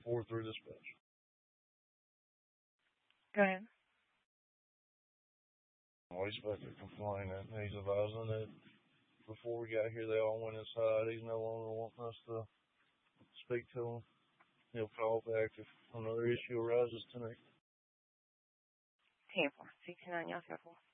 4-3 dispatch. Go ahead. Well, he's back there complaining. He's advising that before we got here, they all went inside. He's no longer wanting us to speak to him. He'll call back if another issue arises tonight. 10-4. 69 Yellow Circle.